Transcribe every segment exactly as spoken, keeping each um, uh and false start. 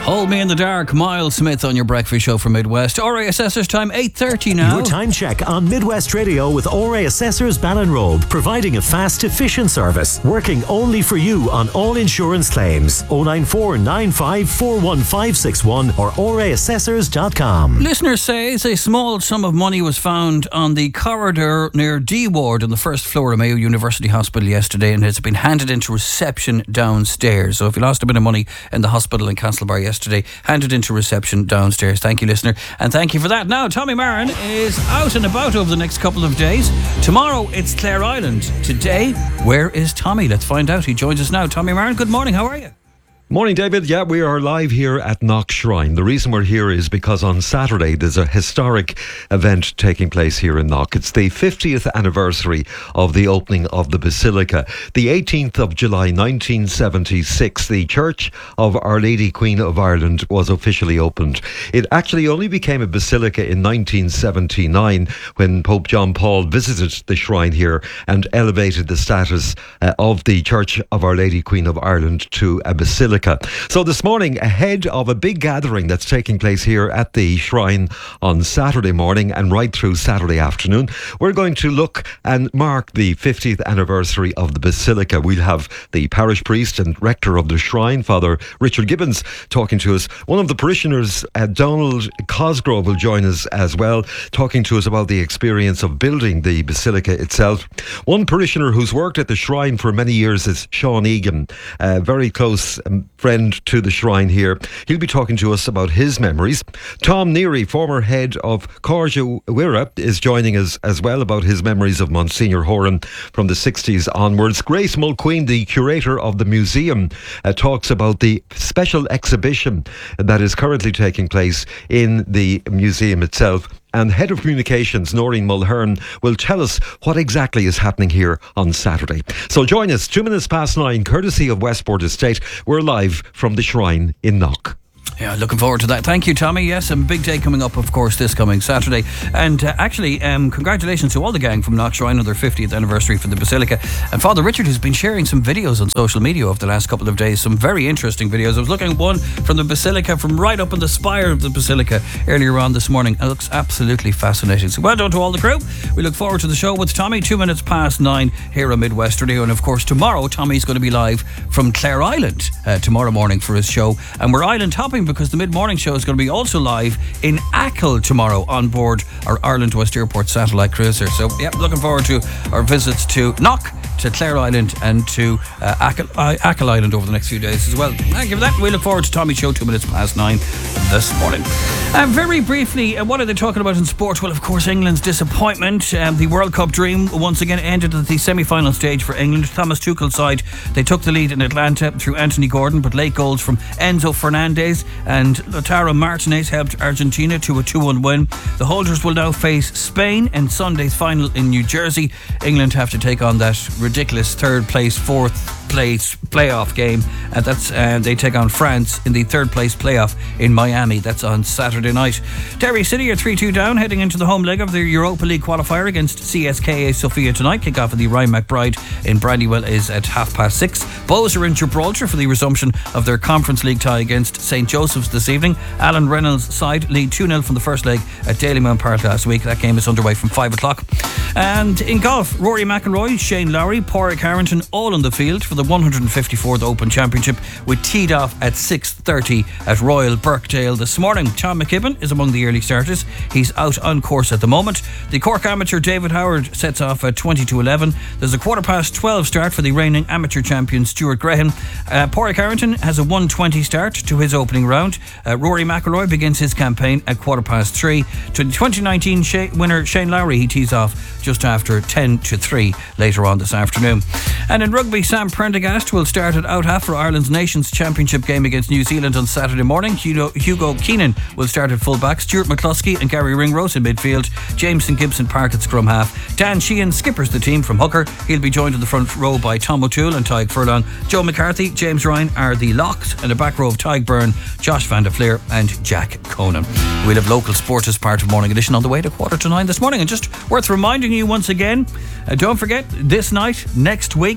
Hold Me in the Dark, Miles Smith on your breakfast show from Midwest. R A Assessors time, eight thirty now. Your time check on Midwest Radio with R A Assessors Ballinrobe, providing a fast, efficient service, working only for you on all insurance claims. oh nine four nine five four one five six one or r a assessors dot com. Listeners say a small sum of money was found on the corridor near D Ward on the first floor of Mayo University Hospital yesterday, and it's been handed into reception downstairs. So if you lost a bit of money in the hospital in Castlebar yesterday, handed into reception downstairs. Thank you, listener, and thank you for that. Now, Tommy Marin is out and about over the next couple of days. Tomorrow, it's Clare Island. Today, where is Tommy? Let's find out. He joins us now. Tommy Marin, good morning. How are you? Morning, David. Yeah, we are live here at Knock Shrine. The reason we're here is because on Saturday there's a historic event taking place here in Knock. It's the fiftieth anniversary of the opening of the Basilica. The eighteenth of July nineteen seventy-six, the Church of Our Lady Queen of Ireland was officially opened. It actually only became a basilica in nineteen seventy-nine when Pope John Paul visited the shrine here and elevated the status uh, of the Church of Our Lady Queen of Ireland to a basilica. So this morning, ahead of a big gathering that's taking place here at the shrine on Saturday morning and right through Saturday afternoon, we're going to look and mark the fiftieth anniversary of the Basilica. We'll have the parish priest and rector of the shrine, Father Richard Gibbons, talking to us. One of the parishioners, uh, Donald Cosgrove, will join us as well, talking to us about the experience of building the Basilica itself. One parishioner who's worked at the shrine for many years is Sean Egan, a very close um, friend to the shrine here. He'll be talking to us about his memories. Tom Neary, former head of Corja Wira, is joining us as well about his memories of Monsignor Horan from the sixties onwards. Grace Mulqueen, the curator of the museum, uh, talks about the special exhibition that is currently taking place in the museum itself. And Head of Communications, Noreen Mulhern, will tell us what exactly is happening here on Saturday. So join us, two minutes past nine, courtesy of Westport Estate. We're live from the shrine in Knock. Yeah, looking forward to that. Thank you, Tommy. Yes, a big day coming up, of course, this coming Saturday. And uh, actually, um, congratulations to all the gang from Knock Shrine on their fiftieth anniversary for the Basilica. And Father Richard has been sharing some videos on social media over the last couple of days, some very interesting videos. I was looking at one from the Basilica, from right up in the spire of the Basilica earlier on this morning. It looks absolutely fascinating. So well done to all the crew. We look forward to the show with Tommy, two minutes past nine here on Midwest Radio. And of course, tomorrow, Tommy's going to be live from Clare Island uh, tomorrow morning for his show. And we're island hopping because the mid-morning show is going to be also live in Achill tomorrow on board our Ireland West Airport satellite cruiser. So, yeah, looking forward to our visits to Knock, to Clare Island and to uh, Achill, uh, Achill Island over the next few days as well. Thank you for that. We look forward to Tommy's show two minutes past nine this morning. Uh, very briefly, uh, what are they talking about in sport? Well, of course, England's disappointment. Um, the World Cup dream once again ended at the semi-final stage for England. Thomas Tuchel's side, they took the lead in Atlanta through Anthony Gordon, but late goals from Enzo Fernandez and Lautaro Martinez helped Argentina to a two one win. The holders will now face Spain in Sunday's final in New Jersey. England have to take on that ridiculous third place, fourth place playoff game, and that's uh, they take on France in the third place playoff in Miami. That's on Saturday night. Derry City are three two down heading into the home leg of the Europa League qualifier against C S K A Sofia tonight. Kick-off of the Ryan McBride in Brandywell is at half past six. Bows are in Gibraltar for the resumption of their Conference League tie against Saint Joseph's this evening. Alan Reynolds' side lead two nil from the first leg at Dalymount Park last week. That game is underway from five o'clock. And in golf, Rory McIlroy, Shane Lowry, Padraig Harrington all on the field for the one hundred fifty-fourth Open Championship, with teed off at six thirty at Royal Birkdale this morning. Tom McKibben is among the early starters. He's out on course at the moment. The Cork amateur David Howard sets off at twenty to eleven. There's a quarter past twelve start for the reigning amateur champion Stuart Graham. Uh, Padraig Harrington has a one twenty start to his opening round. Uh, Rory McIlroy begins his campaign at quarter past three. To the twenty nineteen Sha- winner Shane Lowry, he tees off just after ten to three later on this afternoon. And in rugby, Sam Prendergast will start at out half for Ireland's Nations Championship game against New Zealand on Saturday morning. Hugo, Hugo Keenan will start at full back. Stuart McCluskey and Gary Ringrose in midfield. Jameson Gibson Park at scrum half. Dan Sheehan skippers the team from hooker. He'll be joined in the front row by Tom O'Toole and Tyg Furlong. Joe McCarthy, James Ryan are the locks, and the back row of Tyg Byrne, Josh Van der Fleer and Jack Conan. We'll have local sport as part of Morning Edition on the way to quarter to nine this morning. And just worth reminding you once again, uh, don't forget, this night, next week,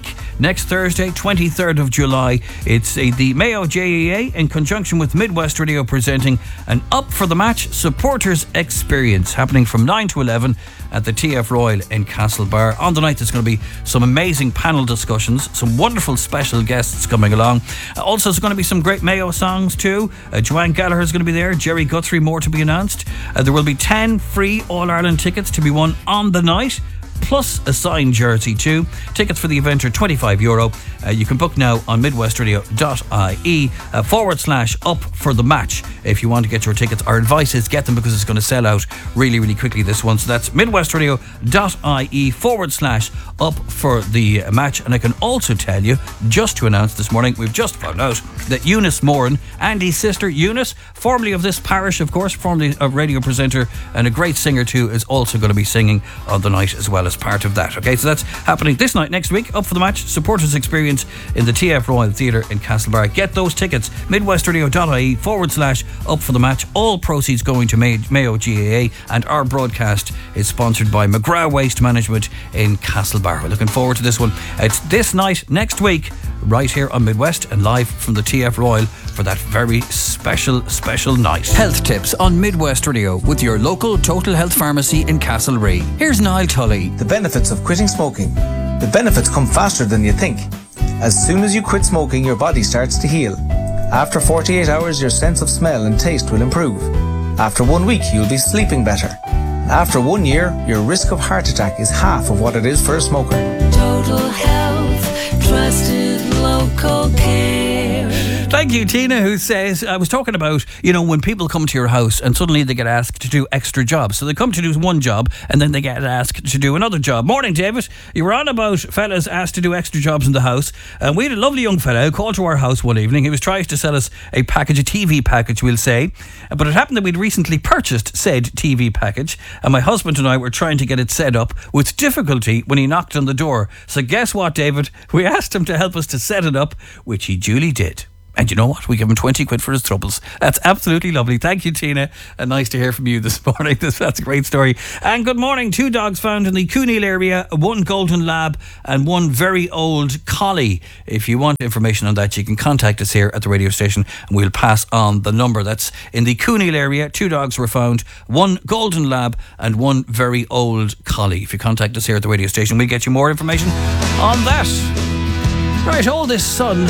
week, next Thursday, twenty-third of July. It's uh, the Mayo J E A in conjunction with Midwest Radio presenting an Up for the Match supporters experience happening from nine to eleven at the T F Royal in Castlebar. On the night there's going to be some amazing panel discussions, some wonderful special guests coming along. Uh, also there's going to be some great Mayo songs too. Uh, Joanne Gallagher is going to be there, Jerry Guthrie, more to be announced. Uh, there will be ten free All-Ireland tickets to be won on the night, plus a signed jersey too. Tickets for the event are twenty-five euro. Uh, you can book now on midwestradio.ie uh, forward slash up for the match if you want to get your tickets. Our advice is get them because it's going to sell out really, really quickly this one. So that's midwestradio.ie forward slash up for the match. And I can also tell you, just to announce this morning, we've just found out that Eunice Moran, Andy's sister Eunice, formerly of this parish, of course, formerly a radio presenter and a great singer too, is also going to be singing on the night as well as part of that. Okay, so that's happening this night, next week. Up for the Match supporters experience in the T F Royal Theatre in Castlebar. Get those tickets, midwestradio.ie forward slash up for the match. All proceeds going to May- Mayo G A A, and our broadcast is sponsored by McGrath Waste Management in Castlebar. We're looking forward to this one. It's this night, next week, right here on Midwest and live from the T F Royal for that very special, special night. Health tips on Midwest Radio with your local Total Health Pharmacy in Castlereagh. Here's Niall Tully. The benefits of quitting smoking. The benefits come faster than you think. As soon as you quit smoking, your body starts to heal. After forty-eight hours, your sense of smell and taste will improve. After one week, you'll be sleeping better. After one year, your risk of heart attack is half of what it is for a smoker. Total Health, trusted local care. Thank you, Tina, who says, I was talking about, you know, when people come to your house and suddenly they get asked to do extra jobs. So they come to do one job and then they get asked to do another job. Morning, David. You were on about fellas asked to do extra jobs in the house. And we had a lovely young fella who called to our house one evening. He was trying to sell us a package, a T V package, we'll say. But it happened that we'd recently purchased said T V package. And my husband and I were trying to get it set up with difficulty when he knocked on the door. So guess what, David? We asked him to help us to set it up, which he duly did. And you know what? We give him twenty quid for his troubles. That's absolutely lovely. Thank you, Tina. And nice to hear from you this morning. That's a great story. And good morning. Two dogs found in the Cooneil area, one golden lab and one very old collie. If you want information on that, you can contact us here at the radio station and we'll pass on the number. That's in the Cooneil area. Two dogs were found, one golden lab and one very old collie. If you contact us here at the radio station, we'll get you more information on that. Right, all this sun,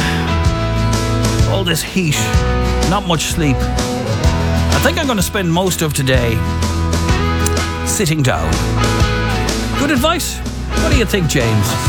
all this heat, not much sleep. I think I'm going to spend most of today sitting down. Good advice? What do you think, James?